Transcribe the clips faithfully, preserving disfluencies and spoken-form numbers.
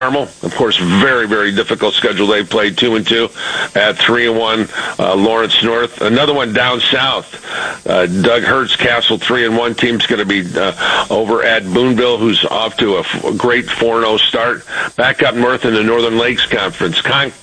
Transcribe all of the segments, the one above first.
Carmel, of course, very, very difficult schedule. They played two and two at three and one. Uh, Lawrence North, another one down south. Uh, Doug Hurts Castle, three and one. Team's going to be uh, over at Boonville, who's off to a, f- a great four and oh start. Back up north in the Northern Lakes Conference, Con-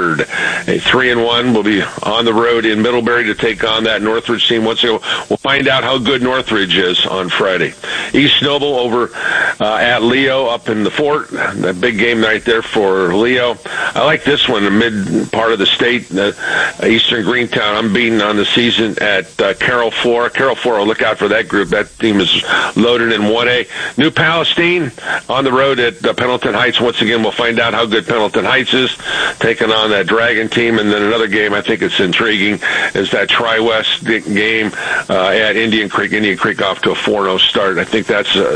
a three and one will be on the road in Middlebury to take on that Northridge team. Once again, we'll find out how good Northridge is on Friday. East Noble over uh, at Leo up in the fort. That big game right there for Leo. I like this one, the mid part of the state, uh, Eastern Greentown. I'm beating on the season at uh, Carroll Flora. Carroll Flora, look out for that group. That team is loaded in one A. New Palestine on the road at uh, Pendleton Heights. Once again, we'll find out how good Pendleton Heights is, taking on that Dragon team. And then another game I think it's intriguing is that Tri-West game uh, at Indian Creek. Indian Creek off to a four and oh start. I think that's a,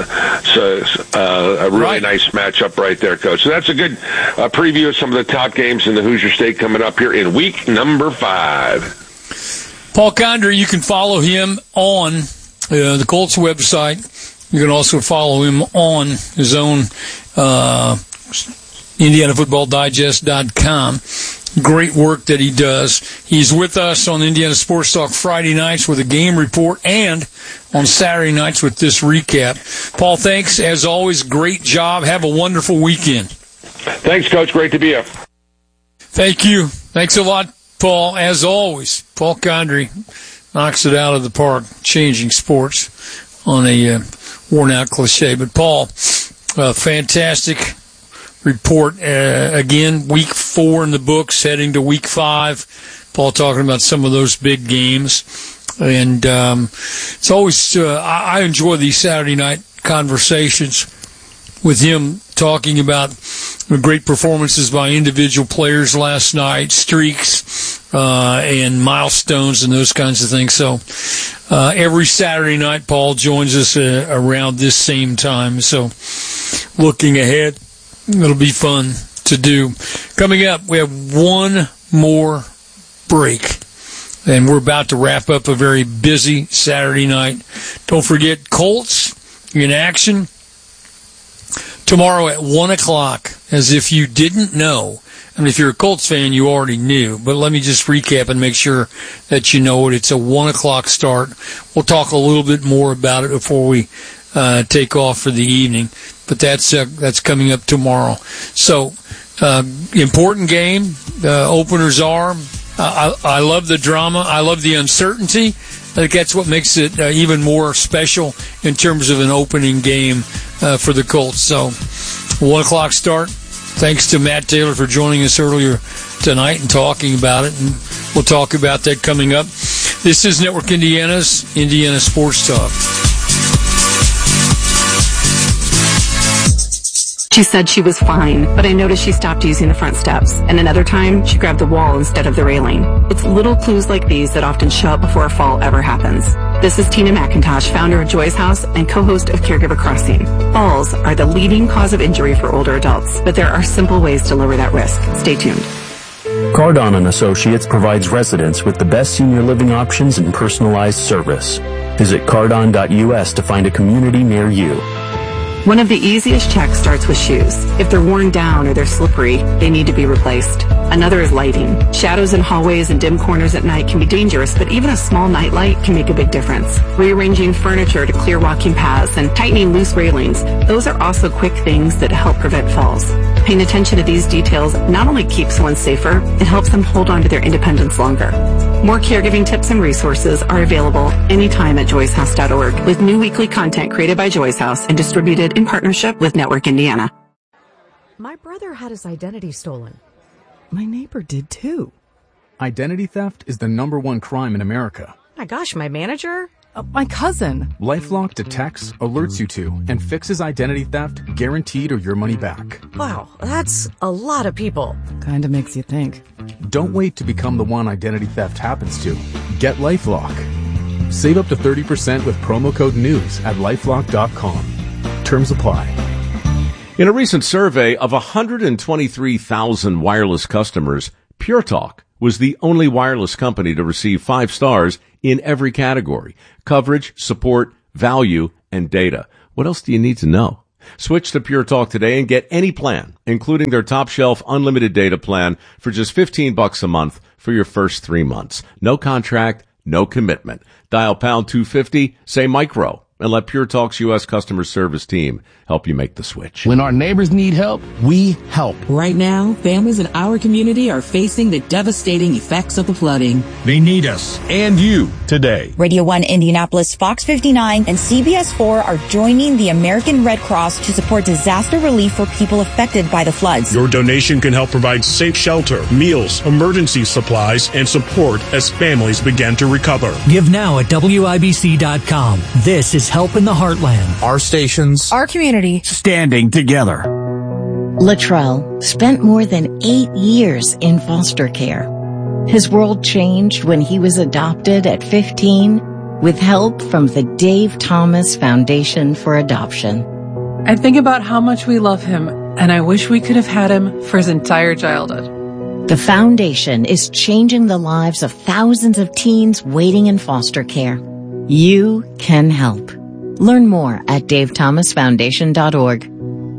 a, a really right. nice matchup right there, Coach. So that's a good uh, preview of some of the top games in the Hoosier State coming up here in week number five. Paul Condry, you can follow him on uh, the Colts website. You can also follow him on his own uh Indiana Football Digest dot com. Great work that he does. He's with us on Indiana Sports Talk Friday nights with a game report and on Saturday nights with this recap. Paul, thanks. As always, great job. Have a wonderful weekend. Thanks, Coach. Great to be here. Thank you. Thanks a lot, Paul. As always, Paul Condry knocks it out of the park, changing sports on a uh, worn-out cliche. But, Paul, uh, fantastic report. Uh, again, week four in the books, heading to week five. Paul talking about some of those big games. And um, it's always, uh, I, I enjoy these Saturday night conversations with him talking about the great performances by individual players last night, streaks, uh, and milestones and those kinds of things. So uh, every Saturday night, Paul joins us uh, around this same time. So looking ahead, it'll be fun to do. Coming up, we have one more break, and we're about to wrap up a very busy Saturday night. Don't forget, Colts in action tomorrow at one o'clock, as if you didn't know. I mean, if you're a Colts fan, you already knew, but let me just recap and make sure that you know it. It's a one o'clock start. We'll talk a little bit more about it before we uh, take off for the evening. But that's uh, that's coming up tomorrow. So, uh, important game. Uh, openers are. Uh, I, I love the drama. I love the uncertainty. I think that's what makes it uh, even more special in terms of an opening game uh, for the Colts. So, one o'clock start. Thanks to Matt Taylor for joining us earlier tonight and talking about it. And we'll talk about that coming up. This is Network Indiana's Indiana Sports Talk. She said she was fine, but I noticed she stopped using the front steps. And another time, she grabbed the wall instead of the railing. It's little clues like these that often show up before a fall ever happens. This is Tina McIntosh, founder of Joy's House and co-host of Caregiver Crossing. Falls are the leading cause of injury for older adults, but there are simple ways to lower that risk. Stay tuned. Cardon and Associates provides residents with the best senior living options and personalized service. Visit cardon dot U S to find a community near you. One of the easiest checks starts with shoes. If they're worn down or they're slippery, they need to be replaced. Another is lighting. Shadows in hallways and dim corners at night can be dangerous, but even a small nightlight can make a big difference. Rearranging furniture to clear walking paths and tightening loose railings, those are also quick things that help prevent falls. Paying attention to these details not only keeps someone safer, it helps them hold on to their independence longer. More caregiving tips and resources are available anytime at joys house dot org, with new weekly content created by Joy's House and distributed in partnership with Network Indiana. My brother had his identity stolen. My neighbor did too. Identity theft is the number one crime in America. My gosh, my manager? Uh, my cousin. LifeLock detects, alerts you to, and fixes identity theft guaranteed or your money back. Wow, that's a lot of people. Kinda makes you think. Don't wait to become the one identity theft happens to. Get LifeLock. Save up to thirty percent with promo code NEWS at lifelock dot com. Terms apply. In a recent survey of one hundred twenty-three thousand wireless customers, Pure Talk was the only wireless company to receive five stars in every category: coverage, support, value, and data. What else do you need to know? Switch to Pure Talk today and get any plan, including their top shelf unlimited data plan for just fifteen bucks a month for your first three months. No contract, no commitment. Dial pound two fifty, say micro, and let Pure Talk's U S customer service team help you make the switch. When our neighbors need help, we help. Right now, families in our community are facing the devastating effects of the flooding. They need us and you today. Radio one Indianapolis, Fox fifty-nine, and C B S four are joining the American Red Cross to support disaster relief for people affected by the floods. Your donation can help provide safe shelter, meals, emergency supplies, and support as families begin to recover. Give now at W I B C dot com. This is Help in the Heartland. Our stations, our community, standing together. Latrell spent more than eight years in foster care. His world changed when he was adopted at fifteen with help from the Dave Thomas Foundation for Adoption. I think about how much we love him, and I wish we could have had him for his entire childhood. The foundation is changing the lives of thousands of teens waiting in foster care. You can help. Learn more at dave thomas foundation dot org.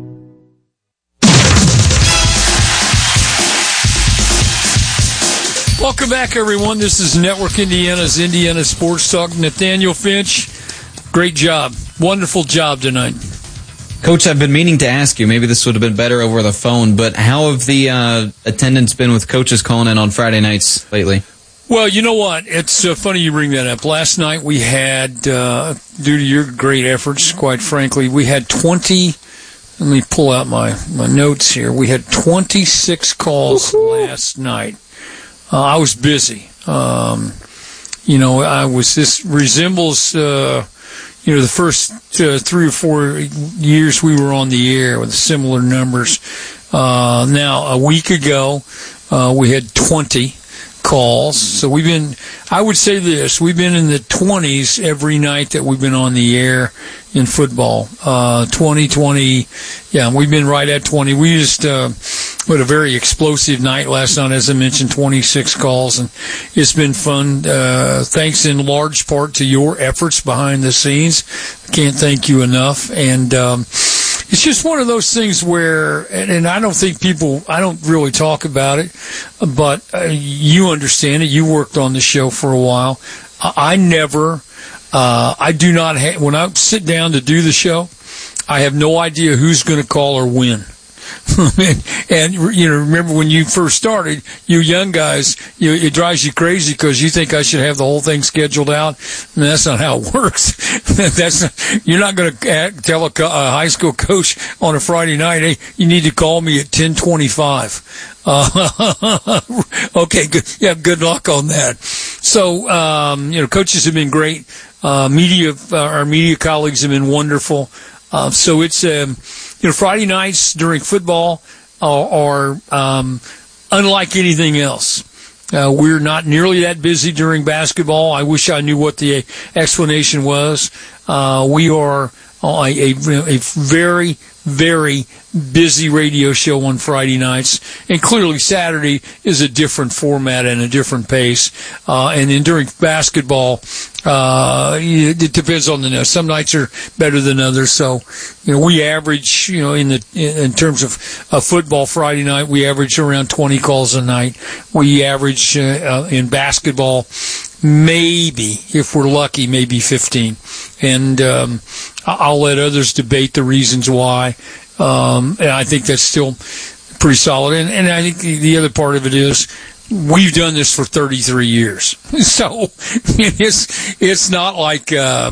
Welcome back, everyone. This is Network Indiana's Indiana Sports Talk. Nathaniel Finch, great job. Wonderful job tonight. Coach, I've been meaning to ask you, maybe this would have been better over the phone, but how have the uh, attendance been with coaches calling in on Friday nights lately? Well, you know what? It's uh, funny you bring that up. Last night we had, uh, due to your great efforts, quite frankly, we had twenty, let me pull out my, my notes here. We had twenty-six calls Woo-hoo. last night. Uh, I was busy. Um, you know, I was, this resembles, uh, you know, the first uh, three or four years we were on the air with similar numbers. Uh, now, a week ago, uh, we had twenty calls. So we've been, I would say this, we've been in the twenties every night that we've been on the air in football. Uh, twenty, twenty, yeah, we've been right at twenty. We just, uh, had a very explosive night last night, as I mentioned, twenty-six calls, and it's been fun. Uh, thanks in large part to your efforts behind the scenes. Can't thank you enough. And, um, it's just one of those things where, and, and I don't think people, I don't really talk about it, but uh, you understand it. You worked on the show for a while. I, I never, uh, I do not have, when I sit down to do the show, I have no idea who's going to call or when. and, and, you know, remember when you first started, you young guys, you, it drives you crazy because you think I should have the whole thing scheduled out. And that's not how it works. that's not, you're not going to tell a, a high school coach on a Friday night, hey, you need to call me at ten twenty-five. Uh, okay, good. Yeah, good luck on that. So, um, you know, coaches have been great. Uh, media, uh, our media colleagues have been wonderful. Uh, so it's, um, you know, Friday nights during football are, are um, unlike anything else. Uh, we're not nearly that busy during basketball. I wish I knew what the explanation was. Uh, we are a, a, a very, very busy radio show on Friday nights, and clearly Saturday is a different format and a different pace. Uh, and then during basketball, uh, it depends on the night. Some nights are better than others. So, you know, we average, you know, in the, in terms of uh, football Friday night, we average around twenty calls a night. We average, uh, uh, in basketball, maybe, if we're lucky, maybe fifteen. And, um, I'll let others debate the reasons why. Um, and I think that's still pretty solid. And, and I think the other part of it is we've done this for thirty-three years. So it's, it's not like, uh,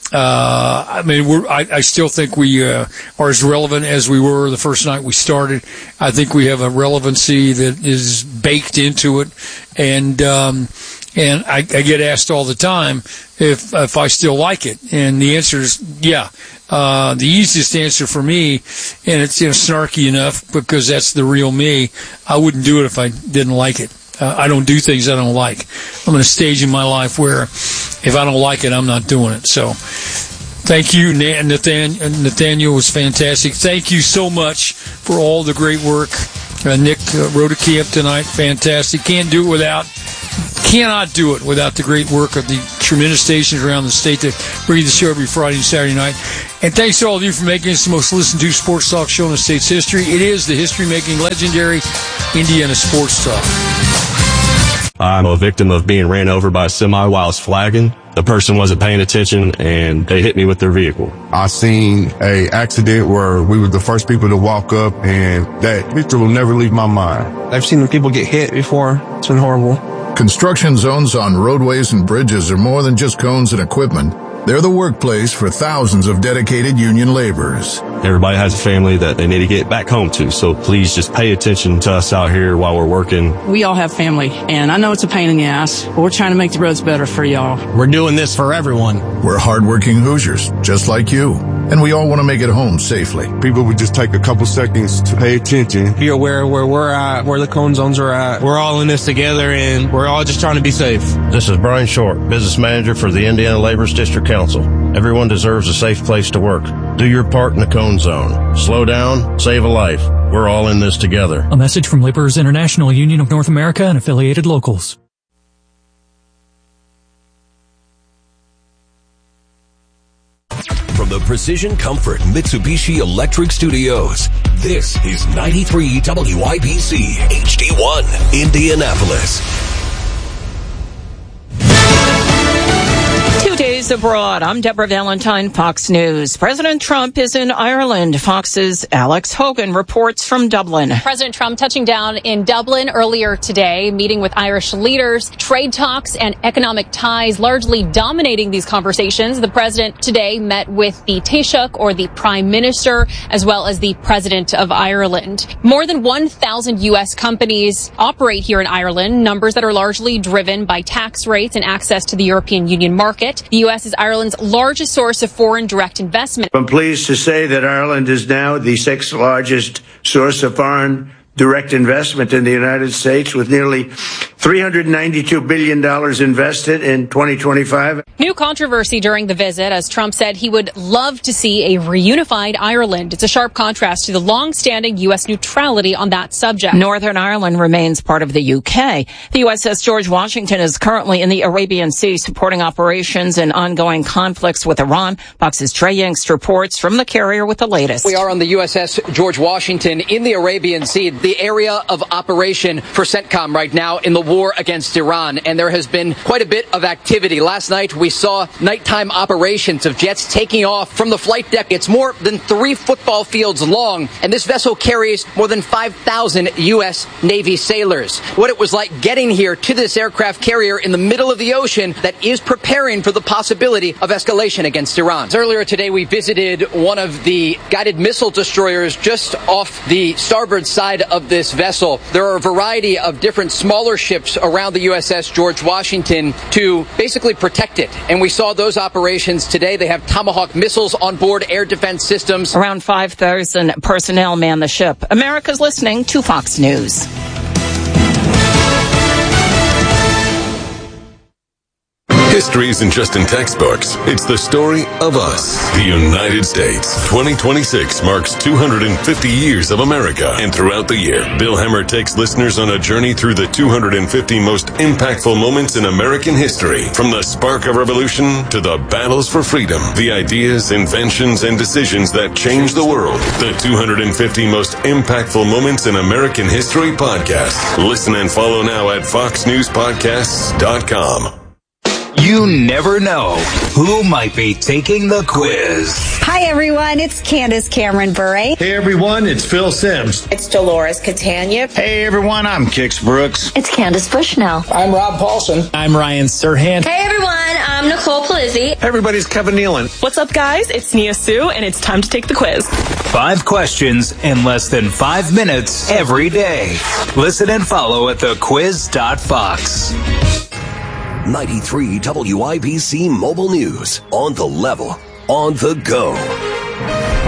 uh, I mean, we're, I, I still think we, uh, are as relevant as we were the first night we started. I think we have a relevancy that is baked into it. And, um, and I, I get asked all the time if, if I still like it. And the answer is, yeah. Uh, the easiest answer for me, and it's, you know, snarky enough because that's the real me, I wouldn't do it if I didn't like it. Uh, I don't do things I don't like. I'm in a stage in my life where if I don't like it, I'm not doing it. So thank you, Nathan. Nathaniel was fantastic. Thank you so much for all the great work. Uh, Nick uh, wrote a key up tonight. Fantastic. Can't do it without, cannot do it without the great work of the tremendous stations around the state that bring you the show every Friday and Saturday night. And thanks to all of you for making us the most listened to sports talk show in the state's history. It is the history-making, legendary Indiana Sports Talk. I'm a victim of being ran over by a semi while I was flagging. The person wasn't paying attention, and they hit me with their vehicle. I seen a accident where we were the first people to walk up, and that picture will never leave my mind. I've seen people get hit before. It's been horrible. Construction zones on roadways and bridges are more than just cones and equipment. They're the workplace for thousands of dedicated union laborers. Everybody has a family that they need to get back home to, so please just pay attention to us out here while we're working. We all have family, and I know it's a pain in the ass, but we're trying to make the roads better for y'all. We're doing this for everyone. We're hardworking Hoosiers, just like you, and we all want to make it home safely. People would just take a couple seconds to pay attention. Be aware where we're at, where the cone zones are at. We're all in this together, and we're all just trying to be safe. This is Brian Short, business manager for the Indiana Laborers District Council. Everyone deserves a safe place to work. Do your part in the cone zone. Slow down, save a life. We're all in this together. A message from Laborers International Union of North America and affiliated locals. From the Precision Comfort Mitsubishi Electric Studios, this is ninety-three W I B C H D one, Indianapolis. Two days abroad. I'm Deborah Valentine, Fox News. President Trump is in Ireland. Fox's Alex Hogan reports from Dublin. President Trump touching down in Dublin earlier today, meeting with Irish leaders. Trade talks and economic ties largely dominating these conversations. The president today met with the Taoiseach, or the Prime Minister, as well as the President of Ireland. More than one thousand U S companies operate here in Ireland, numbers that are largely driven by tax rates and access to the European Union market. The U S is Ireland's largest source of foreign direct investment. I'm pleased to say that Ireland is now the sixth largest source of foreign direct investment in the United States, with nearly three hundred ninety-two billion dollars invested in twenty twenty-five. New controversy during the visit, as Trump said he would love to see a reunified Ireland. It's a sharp contrast to the long-standing U S neutrality on that subject. Northern Ireland remains part of the U K. The U S S George Washington is currently in the Arabian Sea supporting operations and ongoing conflicts with Iran. Fox's Trey Yingst reports from the carrier with the latest. We are on the U S S George Washington in the Arabian Sea, the area of operation for CENTCOM right now in the war against Iran, and there has been quite a bit of activity. Last night we saw nighttime operations of jets taking off from the flight deck. It's more than three football fields long, and this vessel carries more than five thousand U S Navy sailors. What it was like getting here to this aircraft carrier in the middle of the ocean that is preparing for the possibility of escalation against Iran. Earlier today we visited one of the guided missile destroyers just off the starboard side of this vessel. There are a variety of different smaller ships around the U S S George Washington to basically protect it. And we saw those operations today. They have Tomahawk missiles on board, air defense systems. Around five thousand personnel man the ship. America's listening to Fox News. History isn't just in textbooks. It's the story of us, the United States. twenty twenty-six marks two hundred fifty years of America. And throughout the year, Bill Hemmer takes listeners on a journey through the two hundred fifty most impactful moments in American history. From the spark of revolution to the battles for freedom, the ideas, inventions, and decisions that changed the world. The two hundred fifty most impactful moments in American history podcast. Listen and follow now at fox news podcasts dot com. You never know who might be taking the quiz. Hi, everyone. It's Candace Cameron Bure. Hey, everyone. It's Phil Sims. It's Dolores Catania. Hey, everyone. I'm Kix Brooks. It's Candace Bushnell. I'm Rob Paulson. I'm Ryan Serhant. Hey, everyone. I'm Nicole Palizzi. Hey, everybody. It's Kevin Nealon. What's up, guys? It's Nia Sue, and it's time to take the quiz. Five questions in less than five minutes every day. Listen and follow at the quiz dot fox. ninety-three W I B C Mobile News. On the level, on the go.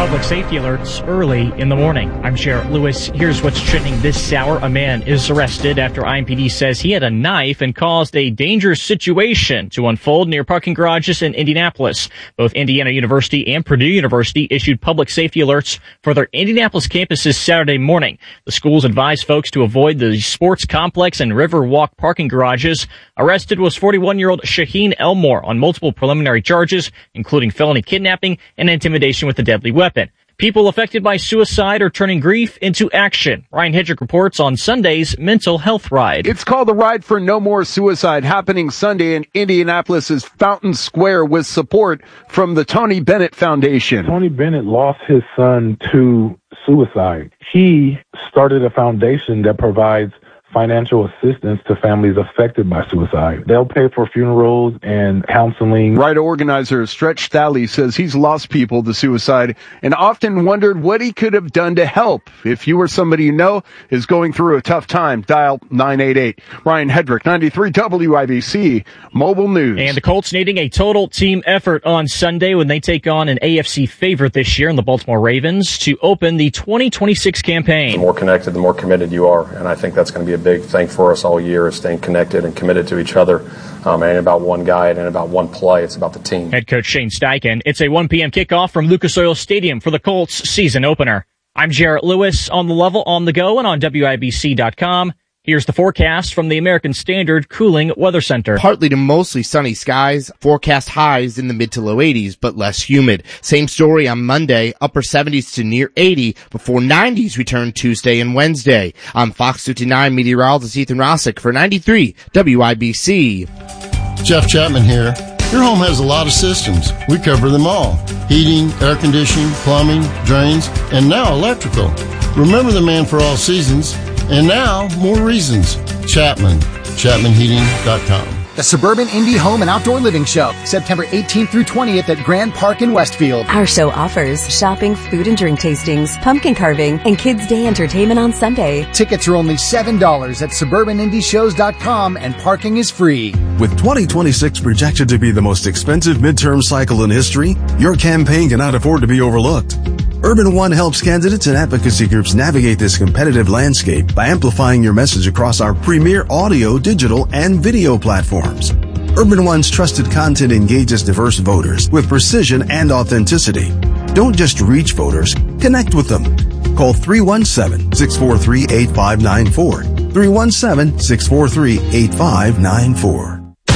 public safety alerts early in the morning. I'm Sheriff Lewis. Here's what's trending this hour. A man is arrested after I M P D says he had a knife and caused a dangerous situation to unfold near parking garages in Indianapolis. Both Indiana University and Purdue University issued public safety alerts for their Indianapolis campuses Saturday morning. The schools advised folks to avoid the sports complex and Riverwalk parking garages. Arrested was forty-one-year-old Shaheen Elmore on multiple preliminary charges, including felony kidnapping and intimidation with a deadly weapon. People affected by suicide are turning grief into action. Ryan Hedrick reports on Sunday's Mental Health Ride. It's called the Ride for No More Suicide, happening Sunday in Indianapolis's Fountain Square with support from the Tony Bennett Foundation. Tony Bennett lost his son to suicide. He started a foundation that provides financial assistance to families affected by suicide. They'll pay for funerals and counseling. Ride organizer Stretch Thalley says he's lost people to suicide and often wondered what he could have done to help. If you or somebody you know is going through a tough time, dial nine eight eight. Ryan Hedrick, ninety-three W I B C, Mobile News. And the Colts needing a total team effort on Sunday when they take on an A F C favorite this year in the Baltimore Ravens to open the twenty twenty-six campaign. The more connected, the more committed you are, and I think that's going to be a big thing for us all year, is staying connected and committed to each other. Um, and about one guy and about one play. It's about the team. Head coach Shane Steichen. It's a one p.m. kickoff from Lucas Oil Stadium for the Colts season opener. I'm Jarrett Lewis on the level, on the go, and on W I B C dot com. Here's the forecast from the American Standard Cooling Weather Center. Partly to mostly sunny skies, forecast highs in the mid to low eighties, but less humid. Same story on Monday, upper seventies to near eighty, before nineties return Tuesday and Wednesday. I'm Fox fifty-nine meteorologist Ethan Rossick for ninety-three W I B C. Jeff Chapman here. Your home has a lot of systems. We cover them all. Heating, air conditioning, plumbing, drains, and now electrical. Remember the man for all seasons. And now, more reasons. Chapman. Chapman Heating dot com. The Suburban Indie Home and Outdoor Living Show, September eighteenth through twentieth at Grand Park in Westfield. Our show offers shopping, food and drink tastings, pumpkin carving, and Kids Day entertainment on Sunday. Tickets are only seven dollars at suburban indie shows dot com, and parking is free. With twenty twenty-six projected to be the most expensive midterm cycle in history, your campaign cannot afford to be overlooked. Urban One helps candidates and advocacy groups navigate this competitive landscape by amplifying your message across our premier audio, digital, and video platforms. Urban One's trusted content engages diverse voters with precision and authenticity. Don't just reach voters, connect with them. Call three one seven, six four three, eight five nine four. three one seven, six four three, eight five nine four.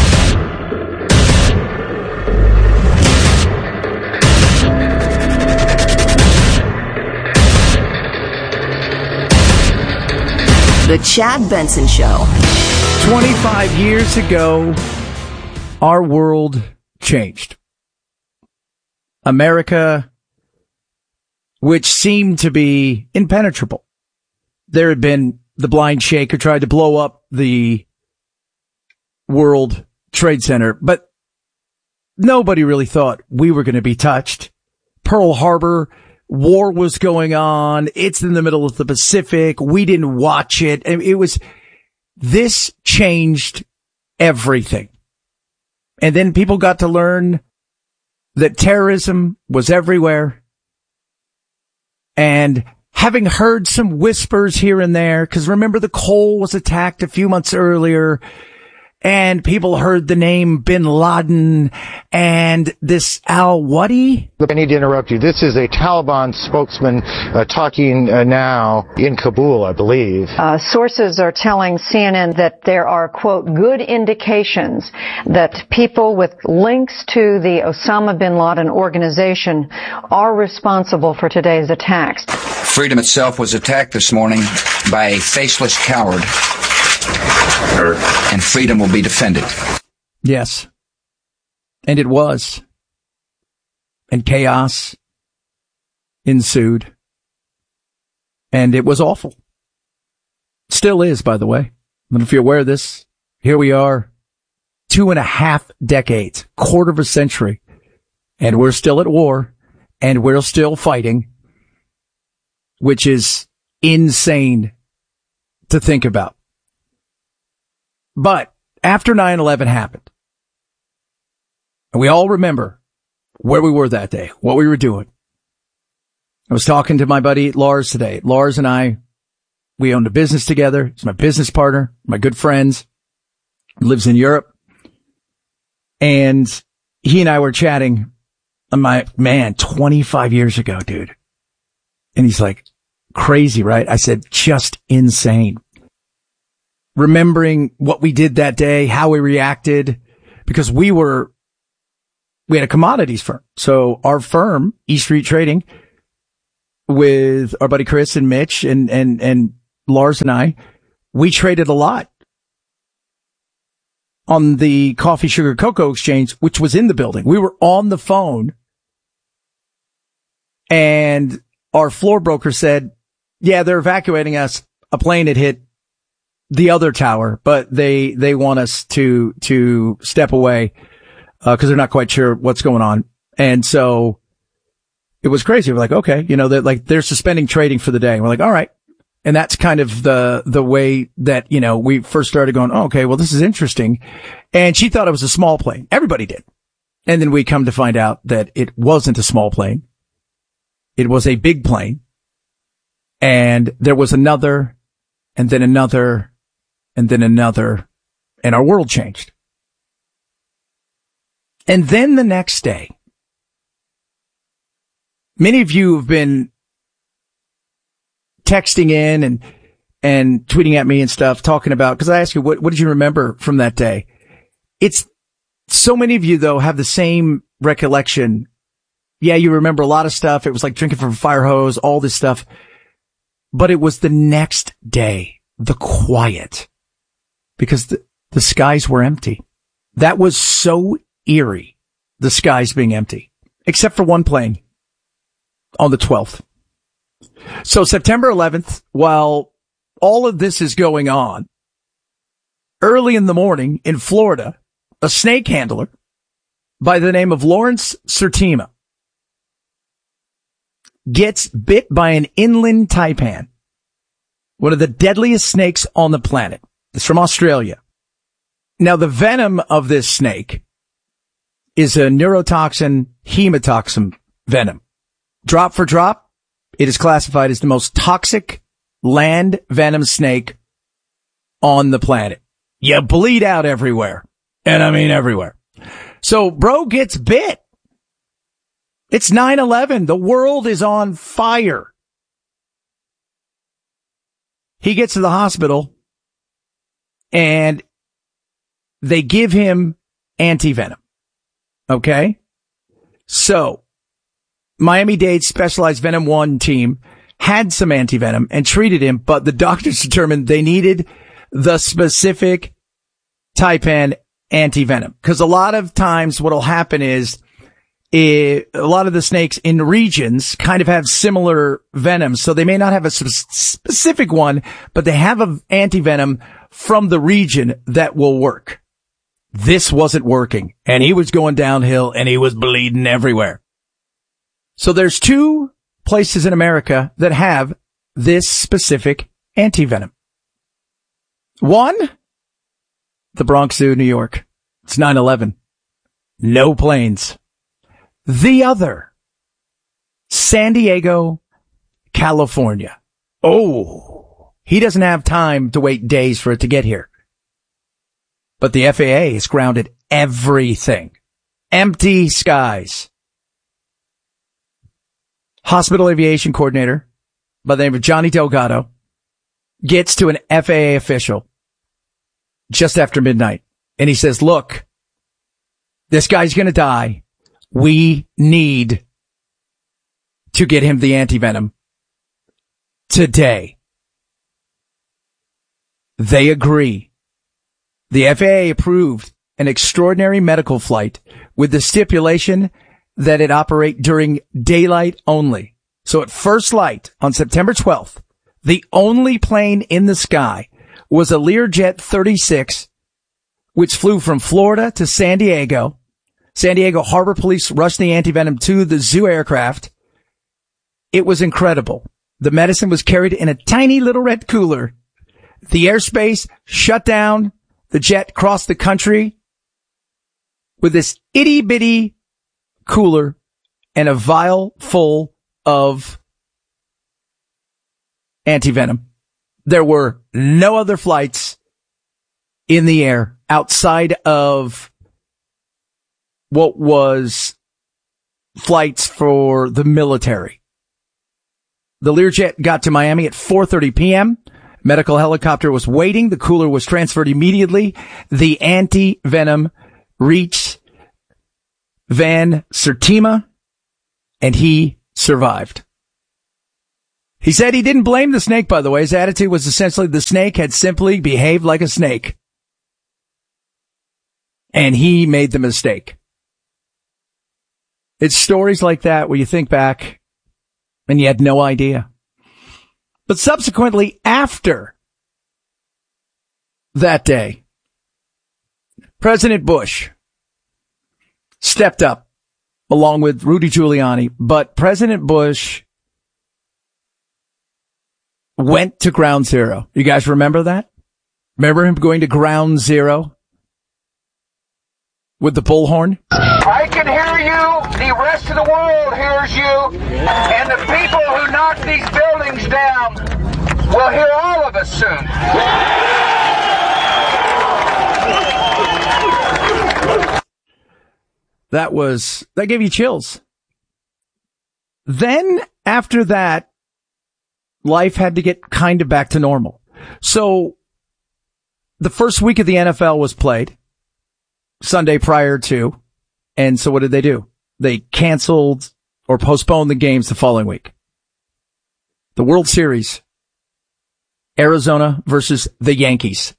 The Chad Benson Show. twenty-five years ago, our world changed. America, which seemed to be impenetrable. There had been the blind sheikh who tried to blow up the World Trade Center, but nobody really thought we were going to be touched. Pearl Harbor, war was going on. It's in the middle of the Pacific. We didn't watch it. It was, this changed everything. And then people got to learn that terrorism was everywhere. And having heard some whispers here and there, because remember the Cole was attacked a few months earlier, and people heard the name Bin Laden and this al-Wadi. I need to interrupt you. This is a Taliban spokesman uh, talking uh, now in Kabul, I believe. Uh, sources are telling C N N that there are, quote, good indications that people with links to the Osama bin Laden organization are responsible for today's attacks. Freedom itself was attacked this morning by a faceless coward. And freedom will be defended. Yes. And it was. And chaos ensued. And it was awful. Still is, by the way. I don't know if you're aware of this. Here we are, two and a half decades, quarter of a century, and we're still at war, and we're still fighting, which is insane to think about. But after nine eleven happened, and we all remember where we were that day, what we were doing, I was talking to my buddy Lars today. Lars and I, we owned a business together. He's my business partner, my good friends. He lives in Europe. And he and I were chatting. I'm like, man, twenty-five years ago, dude. And he's like, crazy, right? I said, just insane. Remembering what we did that day, how we reacted, because we were, we had a commodities firm. So our firm, E Street Trading, with our buddy Chris and Mitch and, and, and Lars and I, we traded a lot on the coffee, sugar, cocoa exchange, which was in the building. We were on the phone and our floor broker said, yeah, they're evacuating us. A plane had hit the other tower, but they, they want us to, to step away, uh, cause they're not quite sure what's going on. And so it was crazy. We're like, okay, you know, that like they're suspending trading for the day. And we're like, all right. And that's kind of the, the way that, you know, we first started going, oh, okay, well, this is interesting. And she thought it was a small plane. Everybody did. And then we come to find out that it wasn't a small plane. It was a big plane. And there was another, and then another, and then another, and our world changed. And then the next day, many of you have been texting in and, and tweeting at me and stuff, talking about, cause I asked you, what, what did you remember from that day? It's so many of you though have the same recollection. Yeah, you remember a lot of stuff. It was like drinking from a fire hose, all this stuff. But it was the next day, the quiet, because the, the skies were empty. That was so eerie, the skies being empty, except for one plane on the twelfth. So September eleventh, while all of this is going on, early in the morning in Florida, a snake handler by the name of Lawrence Sertima gets bit by an inland taipan, one of the deadliest snakes on the planet. It's from Australia. Now, the venom of this snake is a neurotoxin, hemotoxin venom. Drop for drop, it is classified as the most toxic land venom snake on the planet. You bleed out everywhere. And I mean everywhere. So, bro gets bit. It's nine eleven. The world is on fire. He gets to the hospital and they give him anti-venom. Okay? So, Miami-Dade Specialized Venom one team had some anti-venom and treated him, but the doctors determined they needed the specific taipan anti-venom. Because a lot of times what'll happen is It, a lot of the snakes in regions kind of have similar venoms, so they may not have a sp- specific one, but they have an anti-venom from the region that will work. This wasn't working, and he was going downhill, and he was bleeding everywhere. So there's two places in America that have this specific anti-venom. One, the Bronx Zoo, New York. It's nine eleven. No planes. The other, San Diego, California. Oh, he doesn't have time to wait days for it to get here. But the F A A has grounded everything. Empty skies. Hospital aviation coordinator by the name of Johnny Delgado gets to an F A A official just after midnight. And he says, look, this guy's going to die. We need to get him the anti-venom today. They agree. The F A A approved an extraordinary medical flight with the stipulation that it operate during daylight only. So at first light on September twelfth, the only plane in the sky was a Learjet thirty-six, which flew from Florida to San Diego. San Diego Harbor Police rushed the anti-venom to the zoo aircraft. It was incredible. The medicine was carried in a tiny little red cooler. The airspace shut down. The jet crossed the country with this itty bitty cooler and a vial full of anti-venom. There were no other flights in the air outside of what was flights for the military. The Learjet got to Miami at four thirty p.m. Medical helicopter was waiting. The cooler was transferred immediately. The anti-venom reached Van Sertima, and he survived. He said he didn't blame the snake, by the way. His attitude was essentially the snake had simply behaved like a snake. And he made the mistake. It's stories like that where you think back and you had no idea. But subsequently, after that day, President Bush stepped up along with Rudy Giuliani, but President Bush went to ground zero. You guys remember that? Remember him going to ground zero with the bullhorn? I can hear you. The rest of the world hears you. And the people who knock these buildings down will hear all of us soon. That was, that gave you chills. Then after that, life had to get kind of back to normal. So the first week of the N F L was played Sunday prior to. And so what did they do? They canceled or postponed the games the following week. The World Series, Arizona versus the Yankees.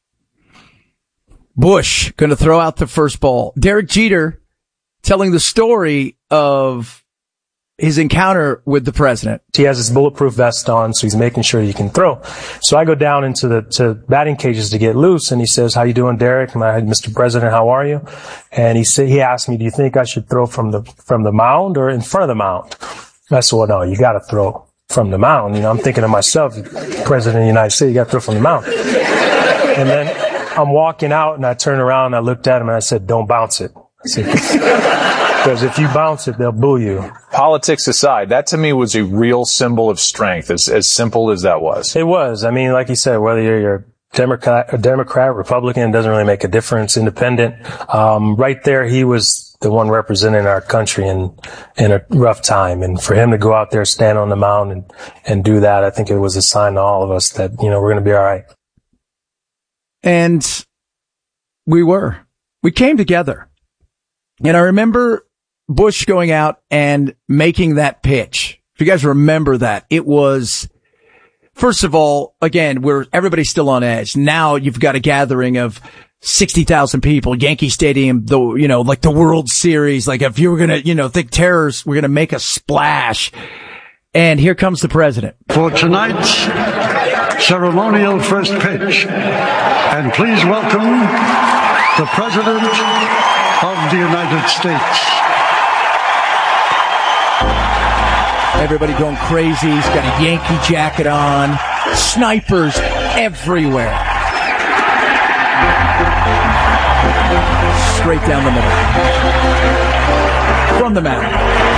Bush going to throw out the first ball. Derek Jeter telling the story of his encounter with the president. He has his bulletproof vest on, so he's making sure he can throw. So I go down into the to batting cages to get loose, and he says, "How you doing, Derek?" And I, "Mister President, how are you?" And he said, he asked me, "Do you think I should throw from the from the mound or in front of the mound?" I said, "Well, no, you got to throw from the mound." You know, I'm thinking to myself, President of the United States, you got to throw from the mound. And then I'm walking out, and I turn around, and I looked at him, and I said, "Don't bounce it." I said, because if you bounce it, they'll boo you. Politics aside, that to me was a real symbol of strength, as, as simple as that was. It was. I mean, like you said, whether you're a Democrat, a Democrat, Republican, doesn't really make a difference, independent. Um, right there, he was the one representing our country in, in a rough time. And for him to go out there, stand on the mound and, and do that, I think it was a sign to all of us that, you know, we're going to be all right. And we were. We came together. And I remember Bush going out and making that pitch. If you guys remember that, it was, first of all, again, we're, everybody's still on edge. Now you've got a gathering of sixty thousand people, Yankee Stadium, the, you know, like the World Series. Like if you were going to, you know, think terrorists were going to make a splash. And here comes the president. For tonight's ceremonial first pitch. And please welcome the President of the United States. Everybody going crazy. He's got a Yankee jacket on. Snipers everywhere. Straight down the middle. From the mound.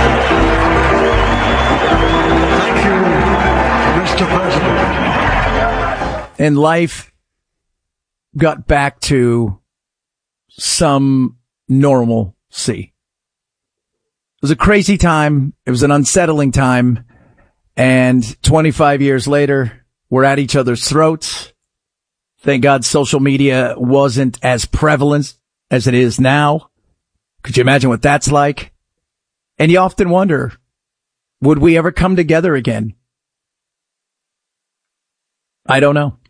Thank you, Mister President. And life got back to some normalcy. It was a crazy time. It was an unsettling time. And twenty-five years later, we're at each other's throats. Thank God social media wasn't as prevalent as it is now. Could you imagine what that's like? And you often wonder, would we ever come together again? I don't know.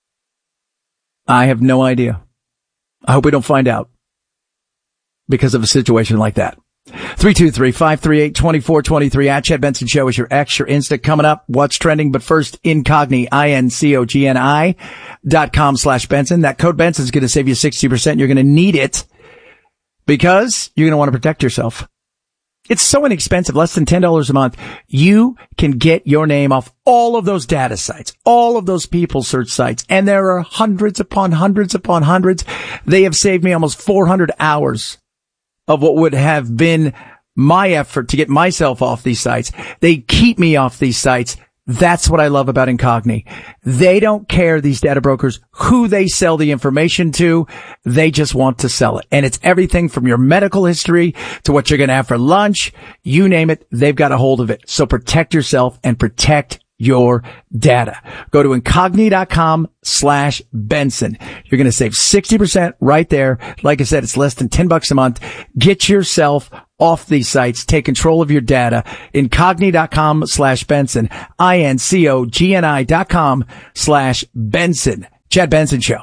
I have no idea. I hope we don't find out because of a situation like that. three two three, five three eight, two four two three at Chad Benson Show is your X, your Insta coming up. What's trending? But first, Incogni, I N C O G N I dot com slash Benson. That code Benson is going to save you sixty percent. You're going to need it because you're going to want to protect yourself. It's so inexpensive, less than ten dollars a month. You can get your name off all of those data sites, all of those people search sites, and there are hundreds upon hundreds upon hundreds. They have saved me almost four hundred hours of what would have been my effort to get myself off these sites. They keep me off these sites That's what I love about Incogni. They don't care, these data brokers, who they sell the information to. They just want to sell it. And it's everything from your medical history to what you're going to have for lunch. You name it, they've got a hold of it. So protect yourself and protect your data. Go to Incogni.com slash Benson. You're going to save sixty percent right there. Like I said, it's less than ten bucks a month. Get yourself off these sites. Take control of your data. Incogni.com slash Benson. I-N-C-O-G-N-I dot com slash Benson. Chad Benson Show.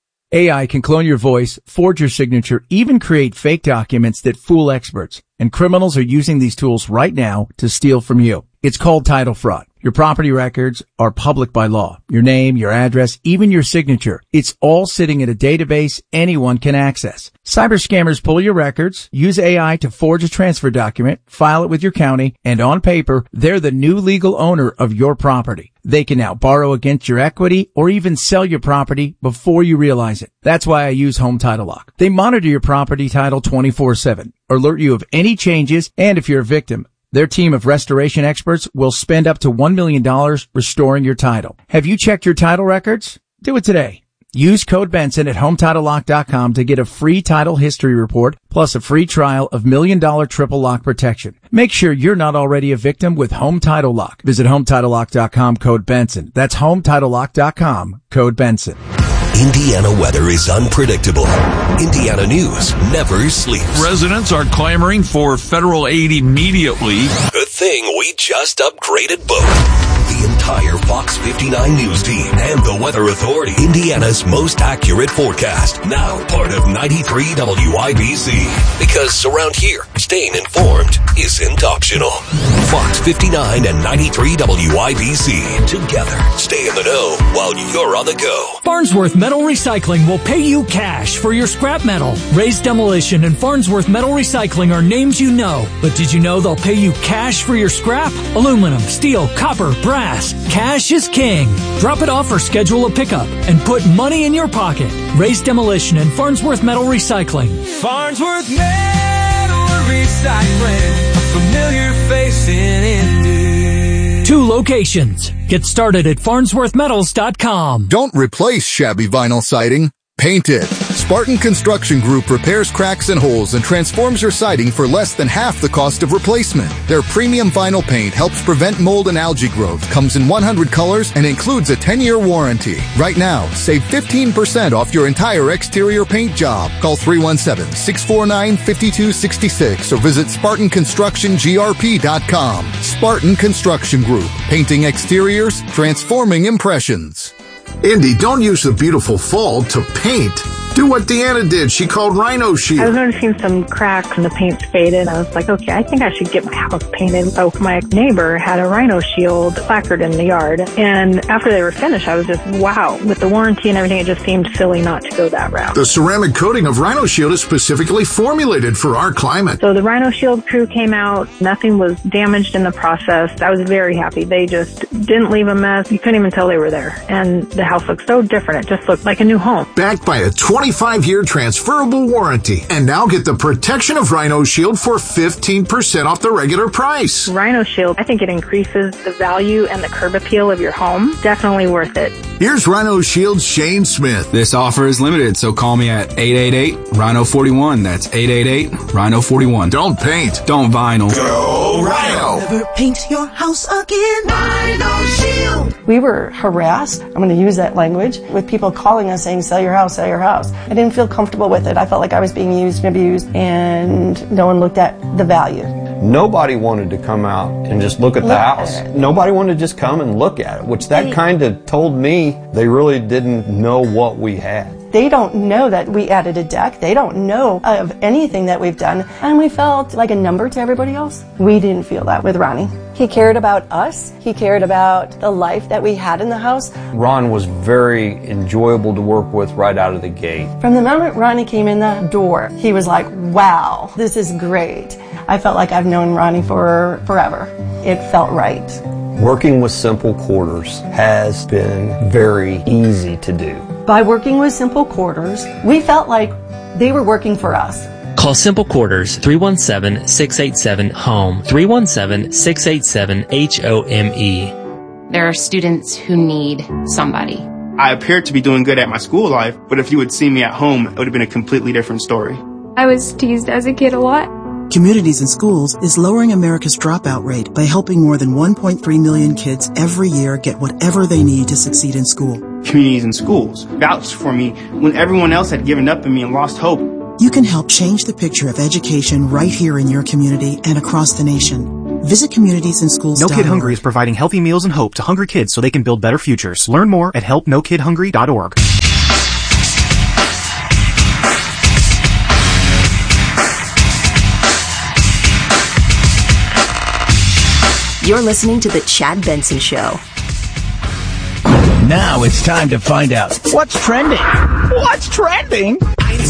A I can clone your voice, forge your signature, even create fake documents that fool experts. And criminals are using these tools right now to steal from you. It's called title fraud. Your property records are public by law. Your name, your address, even your signature. It's all sitting in a database anyone can access. Cyber scammers pull your records, use A I to forge a transfer document, file it with your county, and on paper, they're the new legal owner of your property. They can now borrow against your equity or even sell your property before you realize it. That's why I use Home Title Lock. They monitor your property title twenty-four seven, alert you of any changes, and if you're a victim, their team of restoration experts will spend up to one million dollars restoring your title. Have you checked your title records? Do it today. Use code Benson at home title lock dot com to get a free title history report plus a free trial of million dollar triple lock protection. Make sure you're not already a victim with Home Title Lock. Visit home title lock dot com, code Benson. That's home title lock dot com, code Benson. Indiana weather is unpredictable. Indiana news never sleeps. Residents are clamoring for federal aid immediately. Good thing we just upgraded both. The entire Fox fifty-nine news team and the Weather Authority. Indiana's most accurate forecast. Now part of ninety-three W I B C. Because around here, staying informed isn't optional. Fox fifty-nine and ninety-three W I B C. Together, stay in the know while you're on the go. Farnsworth Metal Recycling will pay you cash for your scrap metal. Raised Demolition and Farnsworth Metal Recycling are names you know. But did you know they'll pay you cash for your scrap? Aluminum, steel, copper, brass. Cash is king. Drop it off or schedule a pickup and put money in your pocket. Raised Demolition and Farnsworth Metal Recycling. Farnsworth Metal Recycling, a familiar face in Indy. Two locations. Get started at farnsworth metals dot com. Don't replace shabby vinyl siding. Paint it. Spartan Construction Group repairs cracks and holes and transforms your siding for less than half the cost of replacement. Their premium vinyl paint helps prevent mold and algae growth, comes in one hundred colors, and includes a ten-year warranty. Right now, save fifteen percent off your entire exterior paint job. Call three one seven, six four nine, five two six six or visit spartan construction g r p dot com. Spartan Construction Group. Painting exteriors, transforming impressions. Indy, don't use the beautiful fall to paint. Do what Deanna did. She called Rhino Shield. I was noticing some cracks and the paint's faded. I was like, okay, I think I should get my house painted. So my neighbor had a Rhino Shield placard in the yard. And after they were finished, I was just, wow. With the warranty and everything, it just seemed silly not to go that route. The ceramic coating of Rhino Shield is specifically formulated for our climate. So the Rhino Shield crew came out. Nothing was damaged in the process. I was very happy. They just didn't leave a mess. You couldn't even tell they were there. And the house looked so different. It just looked like a new home. Backed by a twenty-five year transferable warranty. And now get the protection of Rhino Shield for fifteen percent off the regular price. Rhino Shield, I think it increases the value and the curb appeal of your home. Definitely worth it. Here's Rhino Shield's Shane Smith. This offer is limited, so call me at eight eight eight, Rhino forty-one. That's eight eight eight, Rhino forty-one. Don't paint. Don't vinyl. Go Rhino. Never paint your house again. Rhino Shield. We were harassed, I'm going to use that language, with people calling us saying, sell your house, sell your house. I didn't feel comfortable with it. I felt like I was being used and abused, and no one looked at the value. Nobody wanted to come out and just look at the Look house. at it. Nobody wanted to just come and look at it, which that kind of told me they really didn't know what we had. They don't know that we added a deck. They don't know of anything that we've done. And we felt like a number to everybody else. We didn't feel that with Ronnie. He cared about us. He cared about the life that we had in the house. Ron was very enjoyable to work with right out of the gate. From the moment Ronnie came in the door, he was like, wow, this is great. I felt like I've known Ronnie for forever. It felt right. Working with Simple Quarters has been very easy to do. By working with Simple Quarters, we felt like they were working for us. Call Simple Quarters three one seven, six eight seven, HOME, three one seven, six eight seven, H O M E. There are students who need somebody. I appeared to be doing good at my school life, but if you had seen me at home, it would have been a completely different story. I was teased as a kid a lot. Communities in Schools is lowering America's dropout rate by helping more than one point three million kids every year get whatever they need to succeed in school. Communities in Schools vouched for me when everyone else had given up on me and lost hope. You can help change the picture of education right here in your community and across the nation. Visit communities in schools dot org. No Kid Hungry is providing healthy meals and hope to hungry kids so they can build better futures. Learn more at help no kid hungry dot org. You're listening to The Chad Benson Show. Now it's time to find out what's trending. What's trending?